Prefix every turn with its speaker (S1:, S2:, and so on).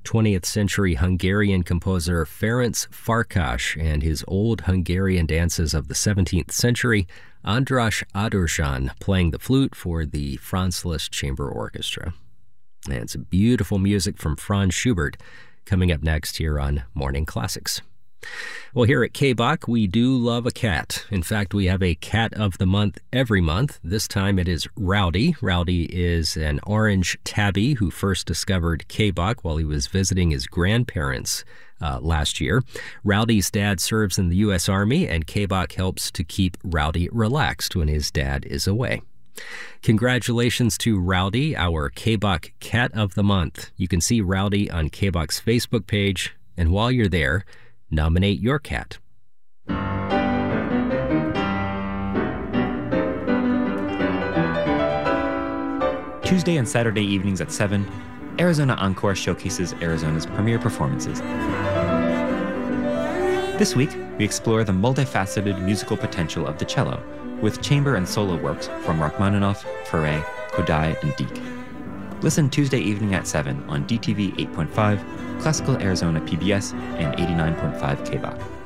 S1: 20th century Hungarian composer Ferenc Farkas and his old Hungarian dances of the 17th century, András Adorján playing the flute for the Franz Liszt Chamber Orchestra. And it's beautiful music from Franz Schubert coming up next here on Morning Classics. Well, here at KBOK, we do love a cat. In fact, we have a cat of the month every month. This time it is Rowdy. Rowdy is an orange tabby who first discovered KBOK while he was visiting his grandparents last year. Rowdy's dad serves in the U.S. Army, and KBOK helps to keep Rowdy relaxed when his dad is away. Congratulations to Rowdy, our KBOK Cat of the Month. You can see Rowdy on KBOK's Facebook page, and while you're there, nominate your cat.
S2: Tuesday and Saturday evenings at 7, Arizona Encore showcases Arizona's premier performances. This week, we explore the multifaceted musical potential of the cello with chamber and solo works from Rachmaninoff, Fauré, Kodály, and Deek. Listen Tuesday evening at 7 on DTV 8.5, Classical Arizona PBS, and 89.5 KBOK.